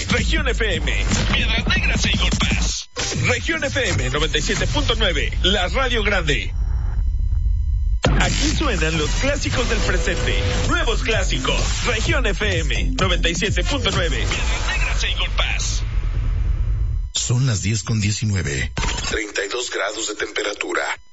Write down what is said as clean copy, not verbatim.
Región FM, Piedras Negras e Eagle Pass. Región FM 97.9, la radio grande. Aquí suenan los clásicos del presente. Nuevos clásicos. Región FM 97.9, Piedras Negras e Eagle Pass. Son las 10:19. 32 grados de temperatura.